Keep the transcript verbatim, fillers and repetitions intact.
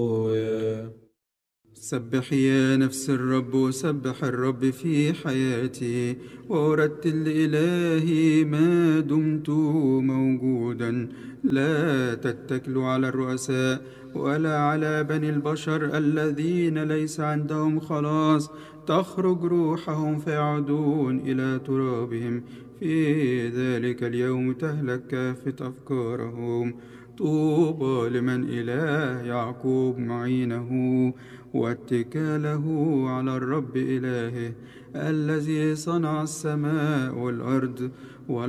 سبح يا نفس الرب، سبح الرب في حياتي، وأرتل لإلهي ما دمت موجودا. لا تتكلوا على الرؤساء ولا على بني البشر الذين ليس عندهم خلاص، تخرج روحهم فيعودون إلى ترابهم. في ذلك اليوم تهلك كافة أفكارهم. طوبى لمن إله يعقوب معينه، واتكاله على الرب إلهه، الذي صنع السماء والأرض